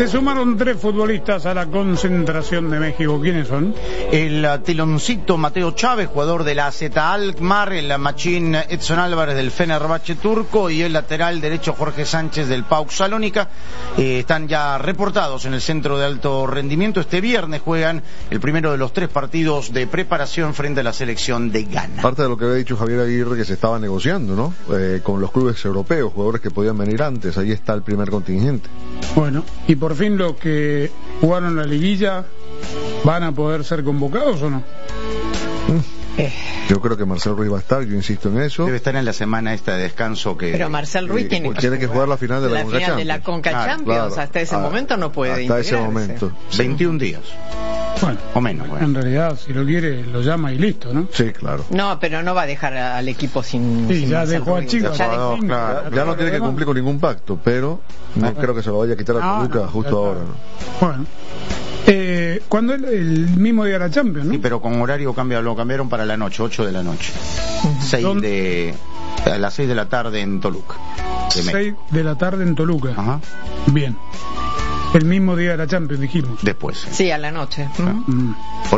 Se sumaron 3 futbolistas a la concentración de México. ¿Quiénes son? El teloncito Mateo Chávez, jugador de la AZ Alkmaar, el machín Edson Álvarez del Fenerbahce turco y el lateral derecho Jorge Sánchez del PAOK Salónica. Están ya reportados en el centro de alto rendimiento. Este viernes juegan el primero de los 3 partidos de preparación frente a la selección de Ghana. Parte de lo que había dicho Javier Aguirre, que se estaba negociando, ¿no? Con los clubes europeos, jugadores que podían venir antes. Ahí está el primer contingente. Bueno, y por fin los que jugaron la liguilla van a poder ser convocados, ¿o no? Yo creo que Marcel Ruiz va a estar, yo insisto en eso. Debe estar en la semana esta de descanso que... Pero Marcel Ruiz tiene que jugar la final de la Conca Champions. De la Conca Champions, claro. Hasta ese momento no puede hasta integrarse. ese momento. 21 días. Bueno, o menos. Bueno. En realidad, si lo quiere, lo llama y listo, ¿no? Sí, claro. No, pero no va a dejar al equipo sin... Sí, sin ya Marcel dejó a Ruiz. Chivas. Ya no tiene que cumplir con ningún pacto, pero no creo que se lo vaya a quitar a Toluca justo ahora, ¿no? Bueno. ¿Cuándo el mismo día de la Champions, no? Sí, pero con horario lo cambiaron para la noche, 8 de la noche. A las 6 de la tarde en Toluca. 6 de la tarde en Toluca. Ajá. Bien. El mismo día de la Champions, dijimos. Después. Sí, a la noche. Por